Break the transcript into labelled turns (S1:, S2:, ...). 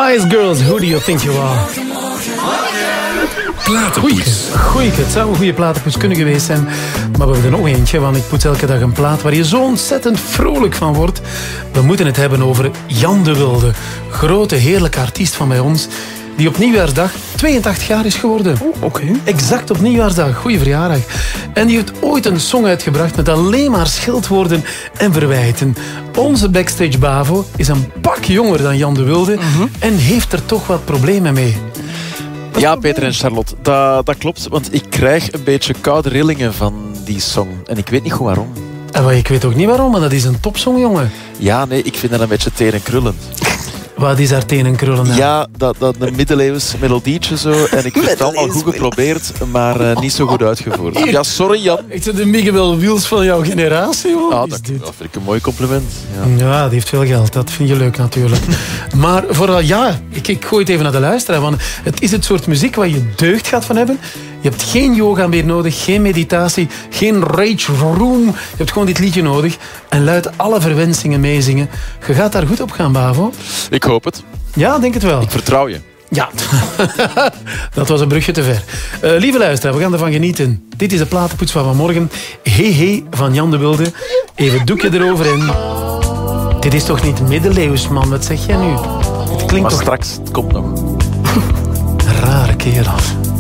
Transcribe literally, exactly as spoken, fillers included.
S1: Spice Girls, who do you think you are?
S2: Platenpoets.
S1: Goeie, het zou een goede platenpoets kunnen geweest zijn. Maar we hebben er nog eentje, want ik poets elke dag een plaat waar je zo ontzettend vrolijk van wordt. We moeten het hebben over Jan de Wilde. Grote, heerlijke artiest van bij ons. Die op Nieuwjaarsdag tweeëntachtig jaar is geworden.
S2: Oh, oké. Okay.
S1: Exact op Nieuwjaarsdag. Goeie verjaardag. En die heeft ooit een song uitgebracht met alleen maar schildwoorden en verwijten. Onze backstage Bavo is een pak jonger dan Jan de Wilde mm-hmm. en heeft er toch wat problemen mee.
S2: Ja, Peter en Charlotte, dat, dat klopt. Want ik krijg een beetje koude rillingen van die song. En ik weet niet goed waarom.
S1: En ik weet ook niet waarom, maar dat is een topsong, jongen.
S2: Ja, nee, ik vind dat een beetje tenenkrullend.
S1: Wat is daar tenenkrullend aan?
S2: Ja, dat, dat een middeleeuws melodietje zo. En ik vind het allemaal goed geprobeerd, maar uh, niet zo goed uitgevoerd. Ja, sorry Jan.
S1: Ik zit de Miguel Wiels van jouw generatie, hoor.
S2: Ah, dat, dat vind ik een mooi compliment. Ja.
S1: ja, die heeft veel geld. Dat vind je leuk natuurlijk. Maar vooral, ja, ik, ik gooi het even naar de luisteraar. Want het is het soort muziek waar je deugd gaat van hebben. Je hebt geen yoga meer nodig, geen meditatie, geen rage room. Je hebt gewoon dit liedje nodig. En luid alle verwensingen meezingen. Je gaat daar goed op gaan, Bavo.
S2: Ik hoop het.
S1: Ja, denk het wel.
S2: Ik vertrouw je.
S1: Ja, dat was een brugje te ver. Uh, lieve luisteraar, we gaan ervan genieten. Dit is de platenpoets van vanmorgen. Hey Hey van Jan de Wilde. Even doekje erover en... Dit is toch niet middeleeuws, man? Wat zeg jij nu? Het klinkt
S2: maar
S1: toch...
S2: straks, het komt nog.
S1: Rare kerel.